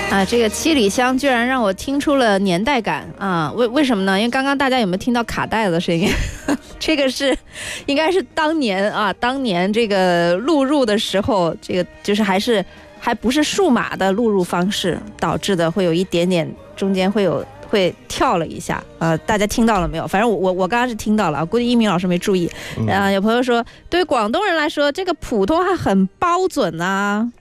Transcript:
啊，这个七里香居然让我听出了年代感啊！为什么呢？因为刚刚大家有没有听到卡带的声音？这个应该是当年这个录入的时候，这个就是还不是数码的录入方式导致的，会有一点点中间会跳了一下，大家听到了没有？反正我刚刚是听到了，估计一鸣老师没注意。有朋友说，对于广东人来说，这个普通话很标准啊，